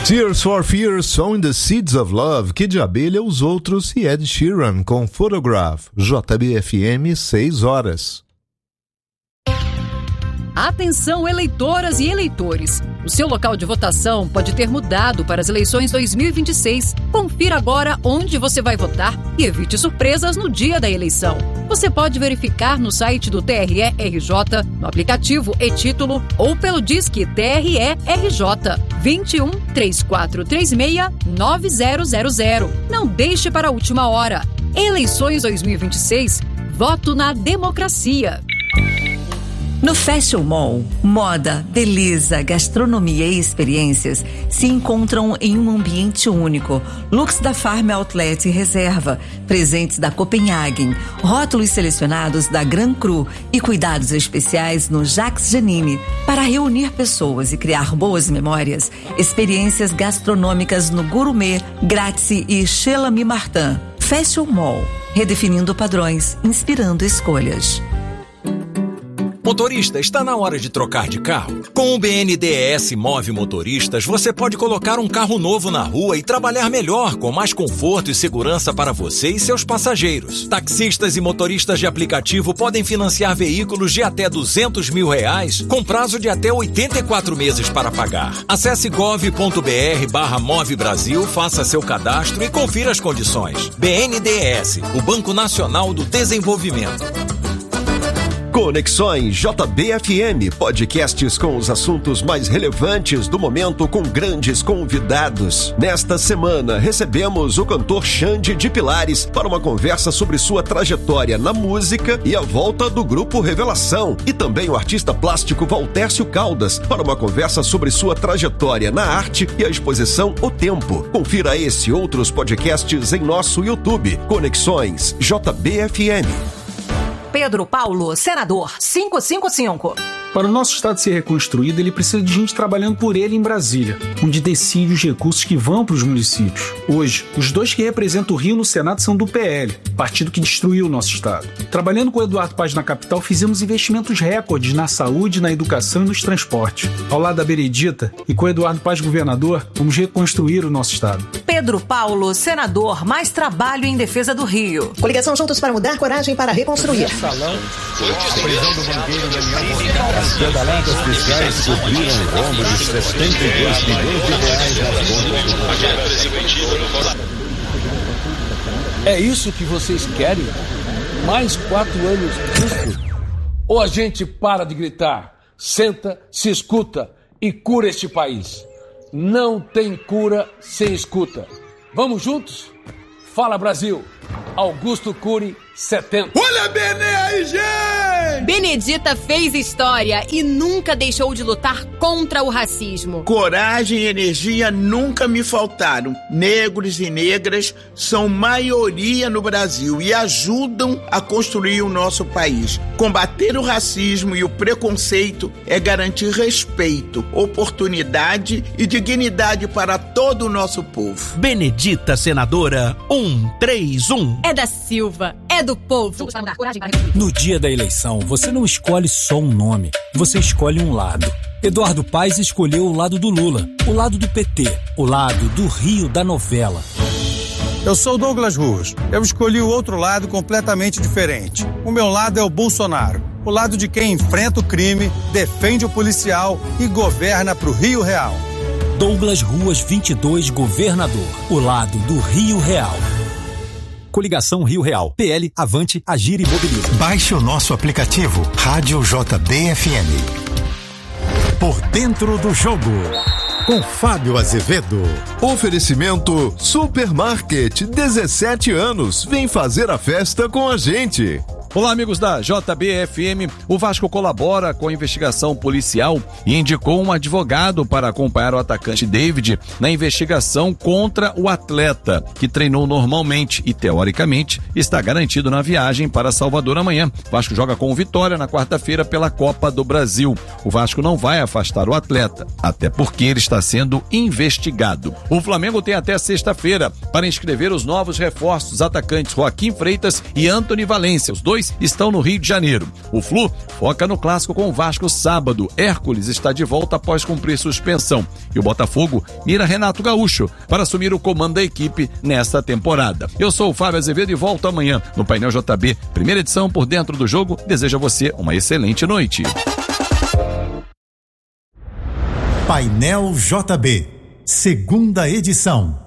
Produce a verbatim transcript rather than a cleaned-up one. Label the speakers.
Speaker 1: Tears for Fears, Sowing the Seeds of Love, Kid Abelha, Os Outros e Ed Sheeran com Photograph. J B F M, seis horas.
Speaker 2: Atenção, eleitoras e eleitores! O seu local de votação pode ter mudado para as eleições dois mil e vinte e seis. Confira agora onde você vai votar e evite surpresas no dia da eleição. Você pode verificar no site do T R E R J, no aplicativo e-Título ou pelo Disque T R E R J vinte e um, três quatro três seis, nove zero zero zero. Não deixe para a última hora. Eleições dois mil e vinte e seis. Voto na democracia.
Speaker 3: No Fashion Mall, moda, beleza, gastronomia e experiências se encontram em um ambiente único. Looks da Farm Outlet e Reserva, presentes da Copenhagen, rótulos selecionados da Gran Cru e cuidados especiais no Jacques Janine. Para reunir pessoas e criar boas memórias, experiências gastronômicas no Gourmet, Grazie e Chez L'Ami Martin. Fashion Mall, redefinindo padrões, inspirando escolhas.
Speaker 4: Motorista, está na hora de trocar de carro? Com o B N D E S Move Motoristas, você pode colocar um carro novo na rua e trabalhar melhor, com mais conforto e segurança para você e seus passageiros. Taxistas e motoristas de aplicativo podem financiar veículos de até duzentos mil reais, com prazo de até oitenta e quatro meses para pagar. Acesse gov.br barra Move Brasil, faça seu cadastro e confira as condições. B N D E S, o Banco Nacional do Desenvolvimento.
Speaker 5: Conexões J B F M, podcasts com os assuntos mais relevantes do momento com grandes convidados. Nesta semana recebemos o cantor Xande de Pilares para uma conversa sobre sua trajetória na música e a volta do grupo Revelação, e também o artista plástico Valtércio Caldas para uma conversa sobre sua trajetória na arte e a exposição O Tempo. Confira esse e outros podcasts em nosso YouTube. Conexões J B F M.
Speaker 6: Pedro Paulo, senador, quinhentos e cinquenta e cinco.
Speaker 7: Para o nosso estado ser reconstruído, ele precisa de gente trabalhando por ele em Brasília, onde decide os recursos que vão para os municípios. Hoje, os dois que representam o Rio no Senado são do P L, partido que destruiu o nosso estado. Trabalhando com o Eduardo Paz na capital, fizemos investimentos recordes na saúde, na educação e nos transportes. Ao lado da Benedita e com o Eduardo Paz governador, vamos reconstruir o nosso estado.
Speaker 6: Pedro Paulo, senador, mais trabalho em defesa do Rio.
Speaker 8: Coligação Juntos para Mudar, coragem para reconstruir.
Speaker 9: Salão, a prisão do banqueiro Daniel. As pedaladas fiscais cobriram o rombo de setenta e dois milhões de reais nas contas do...
Speaker 10: É isso que vocês querem? Mais quatro anos disso? Ou a gente para de gritar, senta, se escuta e cura este país? Não tem cura sem escuta. Vamos juntos? Fala, Brasil! Augusto Cury, setenta.
Speaker 11: Olha a Benê aí, gente!
Speaker 12: Benedita fez história e nunca deixou de lutar contra o racismo.
Speaker 13: Coragem e energia nunca me faltaram. Negros e negras são maioria no Brasil e ajudam a construir o nosso país. Combater o racismo e o preconceito é garantir respeito, oportunidade e dignidade para todo o nosso povo.
Speaker 14: Benedita, senadora, um três um.
Speaker 12: É da Silva, é do povo.
Speaker 15: No dia da eleição, você não escolhe só um nome, você escolhe um lado. Eduardo Paz escolheu o lado do Lula, o lado do P T, o lado do Rio da novela.
Speaker 16: Eu sou Douglas Ruas. Eu escolhi o outro lado completamente diferente. O meu lado é o Bolsonaro. O lado de quem enfrenta o crime, defende o policial e governa pro Rio Real.
Speaker 15: Douglas Ruas vinte e dois, governador. O lado do Rio Real. Coligação Rio Real. P L, Avante, Agir e Mobiliza.
Speaker 17: Baixe o nosso aplicativo Rádio J B F M. Por dentro do jogo, com Fábio Azevedo.
Speaker 1: Oferecimento Supermarket, dezessete anos. Vem fazer a festa com a gente.
Speaker 18: Olá, amigos da J B F M. O Vasco colabora com a investigação policial e indicou um advogado para acompanhar o atacante David na investigação contra o atleta, que treinou normalmente e, teoricamente, está garantido na viagem para Salvador amanhã. O Vasco joga com o Vitória na quarta-feira pela Copa do Brasil. O Vasco não vai afastar o atleta, até porque ele está sendo investigado. O Flamengo tem até sexta-feira para inscrever os novos reforços, atacantes Joaquim Freitas e Antony Valência. Os dois dois estão no Rio de Janeiro. O Flu foca no clássico com o Vasco sábado. Hércules está de volta após cumprir suspensão. E o Botafogo mira Renato Gaúcho para assumir o comando da equipe nesta temporada. Eu sou o Fábio Azevedo e volto amanhã no Painel J B. Primeira edição Por Dentro do Jogo. Desejo a você uma excelente noite.
Speaker 17: Painel J B, segunda edição.